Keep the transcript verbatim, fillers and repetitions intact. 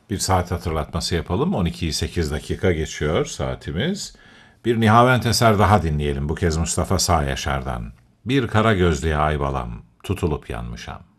Bir saat hatırlatması yapalım. on ikiyi sekiz dakika geçiyor saatimiz. Bir Nihavent eser daha dinleyelim, bu kez Mustafa Sağ Yaşar'dan. Bir kara gözlüye ay balam, tutulup yanmışam.